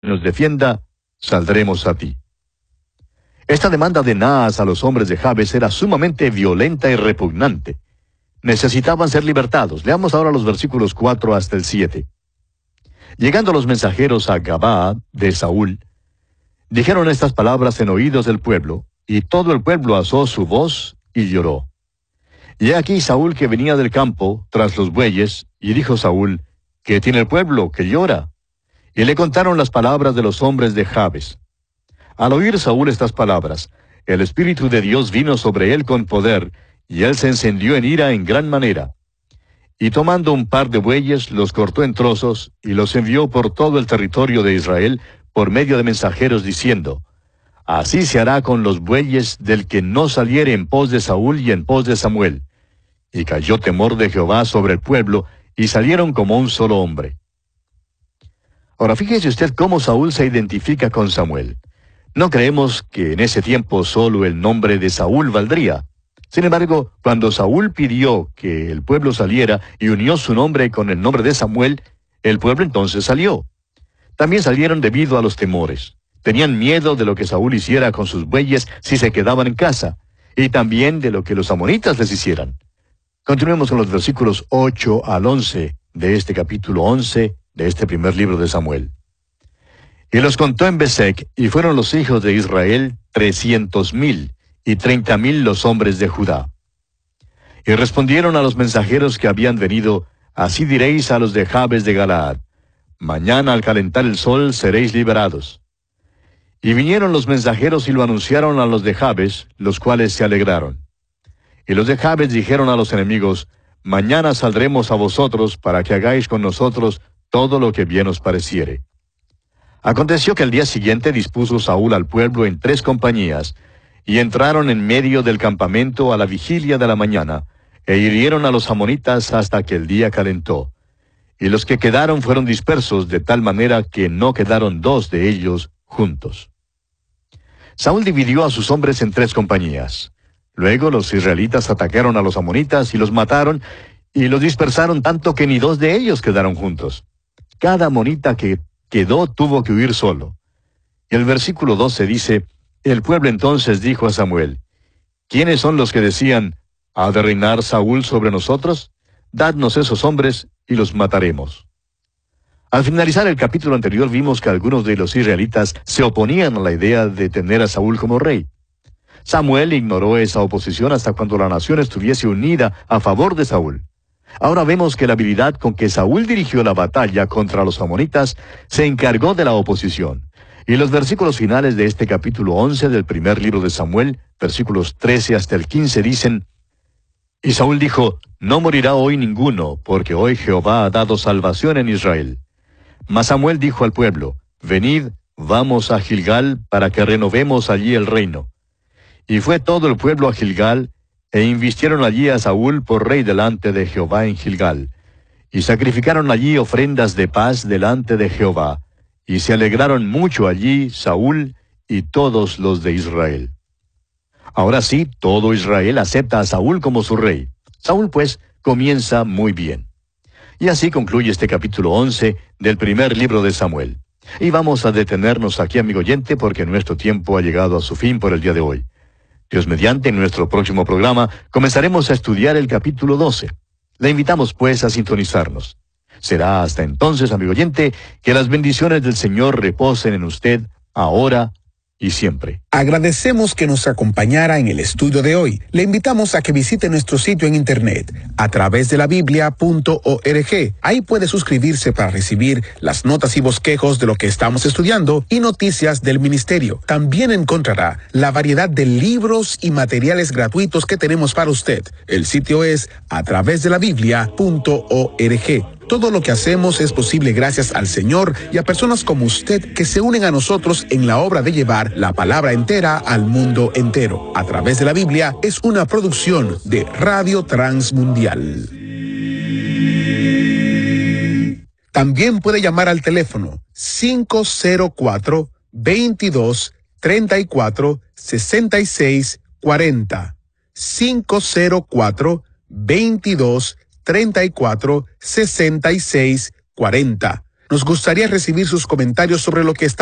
nos defienda, saldremos a ti. Esta demanda de Naas a los hombres de Jabes era sumamente violenta y repugnante. Necesitaban ser libertados. Leamos ahora los versículos 4 hasta el 7. Llegando los mensajeros a Gabaa de Saúl, dijeron estas palabras en oídos del pueblo, y todo el pueblo alzó su voz y lloró. Y he aquí Saúl que venía del campo, tras los bueyes, y dijo Saúl, ¿qué tiene el pueblo, que llora? Y le contaron las palabras de los hombres de Jabes. Al oír Saúl estas palabras, el Espíritu de Dios vino sobre él con poder, y él se encendió en ira en gran manera. Y tomando un par de bueyes, los cortó en trozos, y los envió por todo el territorio de Israel, por medio de mensajeros, diciendo, así se hará con los bueyes del que no saliere en pos de Saúl y en pos de Samuel. Y cayó temor de Jehová sobre el pueblo, y salieron como un solo hombre. Ahora fíjese usted cómo Saúl se identifica con Samuel. No creemos que en ese tiempo solo el nombre de Saúl valdría. Sin embargo, cuando Saúl pidió que el pueblo saliera y unió su nombre con el nombre de Samuel, el pueblo entonces salió. También salieron debido a los temores. Tenían miedo de lo que Saúl hiciera con sus bueyes si se quedaban en casa, y también de lo que los amonitas les hicieran. Continuemos con los versículos 8 al 11 de este capítulo 11 de este primer libro de Samuel. Y los contó en Besec, y fueron los hijos de Israel 300,000, y 30,000 los hombres de Judá. Y respondieron a los mensajeros que habían venido, así diréis a los de Jabes de Galaad, mañana al calentar el sol seréis liberados. Y vinieron los mensajeros y lo anunciaron a los de Jabes, los cuales se alegraron. Y los de Jabes dijeron a los enemigos, mañana saldremos a vosotros para que hagáis con nosotros todo lo que bien os pareciere. Aconteció que al día siguiente dispuso Saúl al pueblo en 3 compañías, y entraron en medio del campamento a la vigilia de la mañana, e hirieron a los amonitas hasta que el día calentó. Y los que quedaron fueron dispersos de tal manera que no quedaron 2 de ellos juntos. Saúl dividió a sus hombres en 3 compañías. Luego los israelitas atacaron a los amonitas y los mataron, y los dispersaron tanto que ni 2 de ellos quedaron juntos. Cada amonita que quedó tuvo que huir solo. Y el versículo 12 dice, el pueblo entonces dijo a Samuel, ¿quiénes son los que decían, ¿ha de reinar Saúl sobre nosotros? Dadnos esos hombres y los mataremos. Al finalizar el capítulo anterior vimos que algunos de los israelitas se oponían a la idea de tener a Saúl como rey. Samuel ignoró esa oposición hasta cuando la nación estuviese unida a favor de Saúl. Ahora vemos que la habilidad con que Saúl dirigió la batalla contra los amonitas se encargó de la oposición. Y los versículos finales de este capítulo 11 del primer libro de Samuel, versículos 13 hasta el 15, dicen, y Saúl dijo, no morirá hoy ninguno, porque hoy Jehová ha dado salvación en Israel. Mas Samuel dijo al pueblo, venid, vamos a Gilgal, para que renovemos allí el reino. Y fue todo el pueblo a Gilgal, e invistieron allí a Saúl por rey delante de Jehová en Gilgal. Y sacrificaron allí ofrendas de paz delante de Jehová. Y se alegraron mucho allí Saúl y todos los de Israel. Ahora sí, todo Israel acepta a Saúl como su rey. Saúl, pues, comienza muy bien. Y así concluye este capítulo 11 del primer libro de Samuel. Y vamos a detenernos aquí, amigo oyente, porque nuestro tiempo ha llegado a su fin por el día de hoy. Dios mediante, en nuestro próximo programa comenzaremos a estudiar el capítulo 12. Le invitamos, pues, a sintonizarnos. Será hasta entonces, amigo oyente, que las bendiciones del Señor reposen en usted, ahora y siempre. Agradecemos que nos acompañara en el estudio de hoy. Le invitamos a que visite nuestro sitio en internet, a través de la Biblia.org. Ahí puede suscribirse para recibir las notas y bosquejos de lo que estamos estudiando y noticias del ministerio. También encontrará la variedad de libros y materiales gratuitos que tenemos para usted. El sitio es a través de la Biblia.org. Todo lo que hacemos es posible gracias al Señor y a personas como usted que se unen a nosotros en la obra de llevar la palabra entera al mundo entero. A través de la Biblia es una producción de Radio Transmundial. También puede llamar al teléfono 504-22-34-6640. 504-22-34-6640. Nos gustaría recibir sus comentarios sobre lo que está